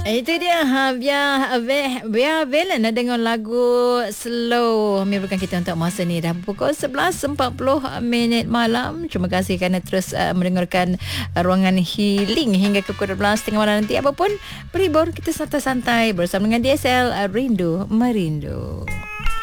Itu dia biar Valen dengan lagu Slow menyebabkan kita untuk masa ni dah pukul 11.40 malam. Terima kasih kerana terus mendengarkan Ruangan Healing hingga ke pukul 12 tengah malam nanti. Apapun berhibur, kita santai-santai bersama dengan DSL Rindu Merindu.